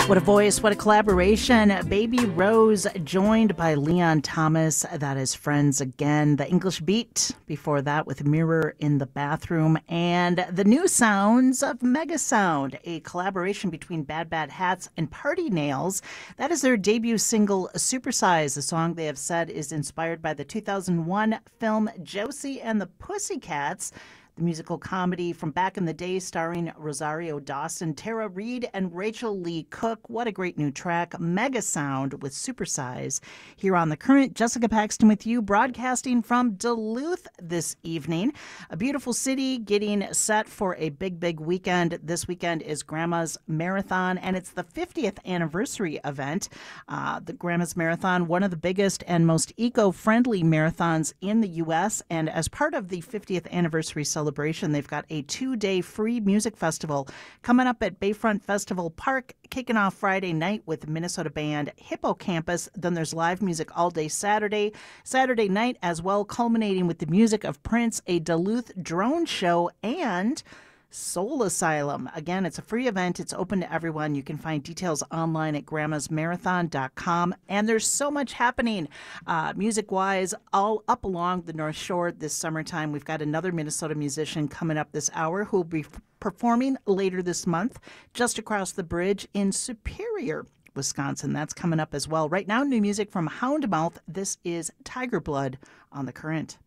What a voice, what a collaboration. Baby Rose joined by Leon Thomas. That is Friends Again. The English Beat before that with Mirror in the Bathroom. And the new sounds of Mega Sound, a collaboration between Bad Bad Hats and Party Nails. That is their debut single, Supersize. The song they have said is inspired by the 2001 film Josie and the Pussycats. The musical comedy from back in the day starring Rosario Dawson, Tara Reid, and Rachel Lee Cook. What a great new track. Mega Sound with Supersize. Here on The Current, Jessica Paxton with you, broadcasting from Duluth this evening. A beautiful city getting set for a big, big weekend. This weekend is Grandma's Marathon, and it's the 50th anniversary event. The Grandma's Marathon, one of the biggest and most eco-friendly marathons in the U.S., and as part of the 50th anniversary celebration, they've got a 2-day free music festival coming up at Bayfront Festival Park, kicking off Friday night with Minnesota band Hippocampus. Then there's live music all day Saturday night as well, culminating with the music of Prince, a Duluth drone show, and Soul Asylum. Again, it's a free event. It's open to everyone. You can find details online at grandmasmarathon.com. And there's so much happening music-wise all up along the North Shore this summertime. We've got another Minnesota musician coming up this hour who will be performing later this month just across the bridge in Superior, Wisconsin. That's coming up as well. Right now, new music from Houndmouth. This is Tiger Blood on The Current.